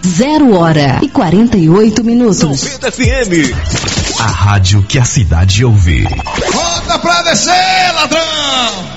0h48. 90 FM. A rádio que a cidade ouve. Volta pra descer, ladrão!